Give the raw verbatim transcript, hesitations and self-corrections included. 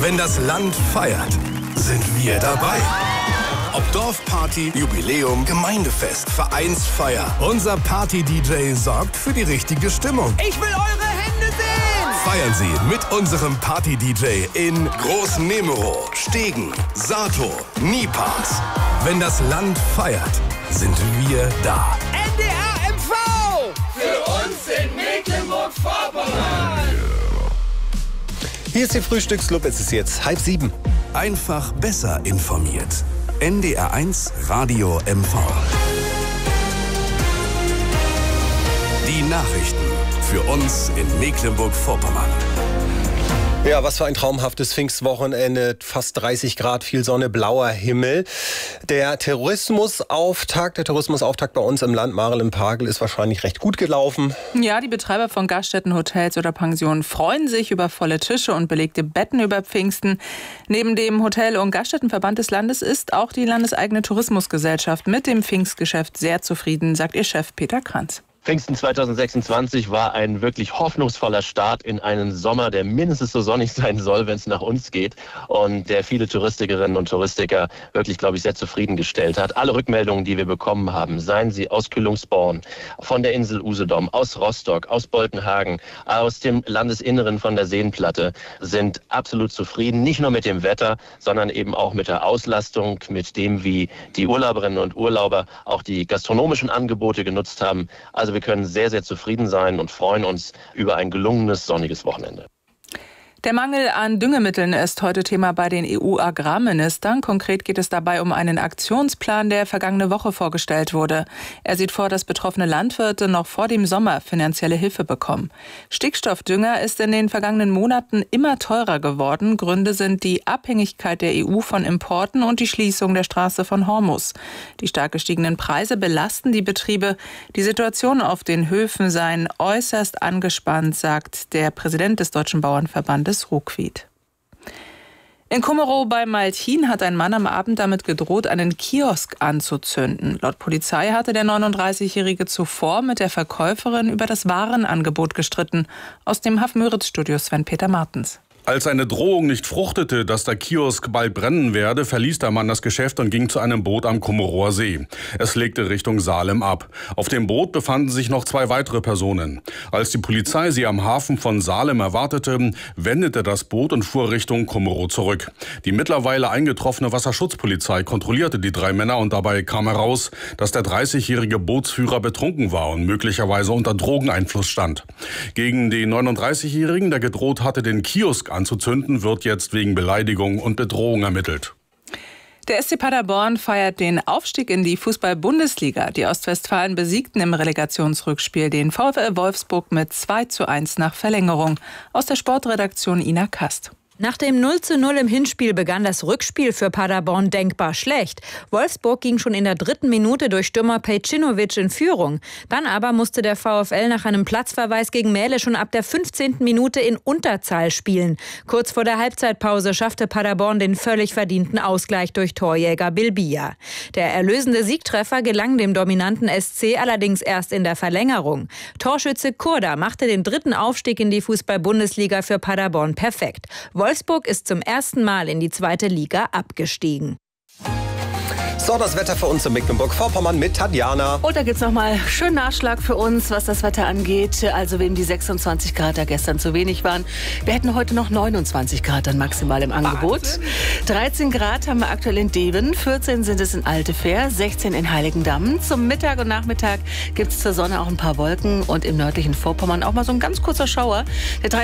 Wenn das Land feiert, sind wir dabei. Ob Dorfparty, Jubiläum, Gemeindefest, Vereinsfeier. Unser Party-D J sorgt für die richtige Stimmung. Ich will eure Hände sehen! Feiern Sie mit unserem Party-D J in Groß-Nemero, Stegen, Sato, Niepars. Wenn das Land feiert, sind wir da. N D R M V! Für uns in Mecklenburg-Vorpommern! Hier ist die Frühstücksclub, es ist jetzt halb sieben. Einfach besser informiert. N D R eins Radio M V. Die Nachrichten für uns in Mecklenburg-Vorpommern. Ja, was für ein traumhaftes Pfingstwochenende. Fast dreißig Grad, viel Sonne, blauer Himmel. Der Tourismusauftakt, der Tourismusauftakt bei uns im Land Marel im Pagel ist wahrscheinlich recht gut gelaufen. Ja, die Betreiber von Gaststätten, Hotels oder Pensionen freuen sich über volle Tische und belegte Betten über Pfingsten. Neben dem Hotel- und Gaststättenverband des Landes ist auch die landeseigene Tourismusgesellschaft mit dem Pfingstgeschäft sehr zufrieden, sagt ihr Chef Peter Kranz. Pfingsten zweitausendsechsundzwanzig war ein wirklich hoffnungsvoller Start in einen Sommer, der mindestens so sonnig sein soll, wenn es nach uns geht und der viele Touristikerinnen und Touristiker wirklich, glaube ich, sehr zufriedengestellt hat. Alle Rückmeldungen, die wir bekommen haben, seien sie aus Kühlungsborn, von der Insel Usedom, aus Rostock, aus Boltenhagen, aus dem Landesinneren von der Seenplatte, sind absolut zufrieden. Nicht nur mit dem Wetter, sondern eben auch mit der Auslastung, mit dem, wie die Urlauberinnen und Urlauber auch die gastronomischen Angebote genutzt haben. Also wir können sehr, sehr zufrieden sein und freuen uns über ein gelungenes, sonniges Wochenende. Der Mangel an Düngemitteln ist heute Thema bei den E U-Agrarministern. Konkret geht es dabei um einen Aktionsplan, der vergangene Woche vorgestellt wurde. Er sieht vor, dass betroffene Landwirte noch vor dem Sommer finanzielle Hilfe bekommen. Stickstoffdünger ist in den vergangenen Monaten immer teurer geworden. Gründe sind die Abhängigkeit der E U von Importen und die Schließung der Straße von Hormuz. Die stark gestiegenen Preise belasten die Betriebe. Die Situation auf den Höfen sei äußerst angespannt, sagt der Präsident des Deutschen Bauernverbandes Ruckwied. In Kumerow bei Maltin hat ein Mann am Abend damit gedroht, einen Kiosk anzuzünden. Laut Polizei hatte der neununddreißigjährige zuvor mit der Verkäuferin über das Warenangebot gestritten. Aus dem Haff-Müritz-Studio Sven-Peter Martens. Als eine Drohung nicht fruchtete, dass der Kiosk bald brennen werde, verließ der Mann das Geschäft und ging zu einem Boot am Kumerower See. Es legte Richtung Salem ab. Auf dem Boot befanden sich noch zwei weitere Personen. Als die Polizei sie am Hafen von Salem erwartete, wendete das Boot und fuhr Richtung Kumerow zurück. Die mittlerweile eingetroffene Wasserschutzpolizei kontrollierte die drei Männer und dabei kam heraus, dass der dreißigjährige Bootsführer betrunken war und möglicherweise unter Drogeneinfluss stand. Gegen den neununddreißigjährigen, der gedroht hatte, den Kiosk anzuzünden, wird jetzt wegen Beleidigung und Bedrohung ermittelt. Der S C Paderborn feiert den Aufstieg in die Fußball-Bundesliga. Die Ostwestfalen besiegten im Relegationsrückspiel den VfL Wolfsburg mit zwei zu eins nach Verlängerung. Aus der Sportredaktion Ina Kast. Nach dem null zu null im Hinspiel begann das Rückspiel für Paderborn denkbar schlecht. Wolfsburg ging schon in der dritten Minute durch Stürmer Pejcinovic in Führung. Dann aber musste der VfL nach einem Platzverweis gegen Mähle schon ab der fünfzehnten Minute in Unterzahl spielen. Kurz vor der Halbzeitpause schaffte Paderborn den völlig verdienten Ausgleich durch Torjäger Bilbia. Der erlösende Siegtreffer gelang dem dominanten S C allerdings erst in der Verlängerung. Torschütze Kurda machte den dritten Aufstieg in die Fußball-Bundesliga für Paderborn perfekt. Wolfsburg ist zum ersten Mal in die zweite Liga abgestiegen. So, das Wetter für uns in Mecklenburg-Vorpommern mit Tatjana. Und da gibt's noch mal schönen Nachschlag für uns, was das Wetter angeht. Also wem die sechsundzwanzig Grad da gestern zu wenig waren. Wir hätten heute noch neunundzwanzig Grad dann maximal im Angebot. Wahnsinn. dreizehn Grad haben wir aktuell in Deven, vierzehn sind es in Altefähr, sechzehn in Heiligendamm. Zum Mittag und Nachmittag gibt's zur Sonne auch ein paar Wolken und im nördlichen Vorpommern auch mal so ein ganz kurzer Schauer. Der